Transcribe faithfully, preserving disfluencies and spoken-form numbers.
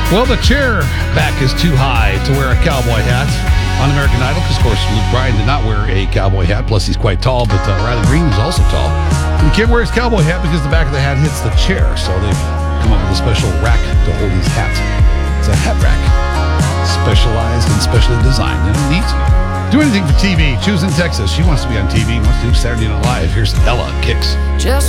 Well, the chair back is too high to wear a cowboy hat on American Idol, because, of course, Luke Bryan did not wear a cowboy hat. Plus, he's quite tall, but uh, Riley Green is also tall. And he can't wear his cowboy hat because the back of the hat hits the chair. So they've come up with a special rack to hold his hat. It's a hat rack, specialized and specially designed. You know, neat. Do anything for T V. Choose in Texas. She wants to be on T V. Wants to do Saturday Night Live. Here's Ella Kicks. Just